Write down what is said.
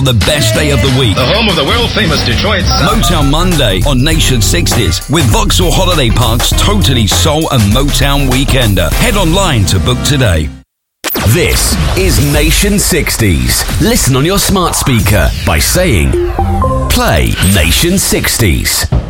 The best day of the week. The home of the world-famous Detroit sound. Motown Monday on Nation 60s with Vauxhall Holiday Park's totally soul and Motown Weekender. Head online to book today. This is Nation 60s. Listen on your smart speaker by saying, play Nation 60s.